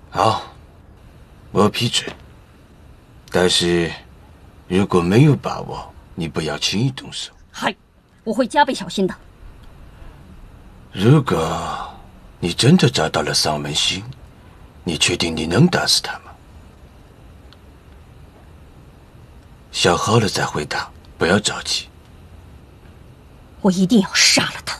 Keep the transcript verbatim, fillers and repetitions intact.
好，我批准。但是，如果没有把握，你不要轻易动手。 嗨，我会加倍小心的。 如果你真的找到了丧门星，你确定你能打死他吗？想好了再回答，不要着急。 我一定要杀了他。